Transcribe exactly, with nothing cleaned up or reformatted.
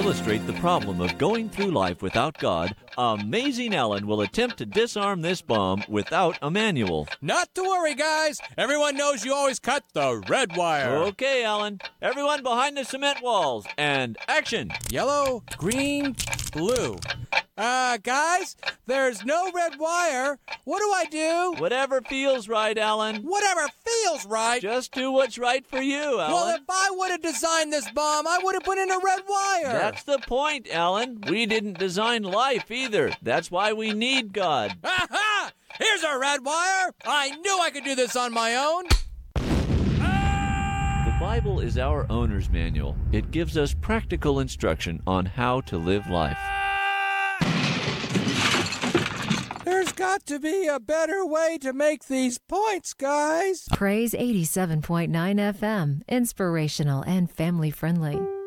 illustrate the problem of going through life without God, Amazing Alan will attempt to disarm this bomb without a manual. Not to worry, guys. Everyone knows you always cut the red wire. Okay, Alan. Everyone behind the cement walls. And action. Yellow, green, blue. Uh, guys, there's no red wire. What do I do? Whatever feels right, Alan. Whatever feels right. Just do what's right for you, Alan. Well, if I would have designed this bomb, I would have put in a red wire. That's the point, Alan. We didn't design life either. That's why we need God. Ha-ha! Here's a red wire. I knew I could do this on my own. The Bible is our owner's manual. It gives us practical instruction on how to live life. There's got to be a better way to make these points, guys. Praise eighty-seven point nine F M, inspirational and family friendly.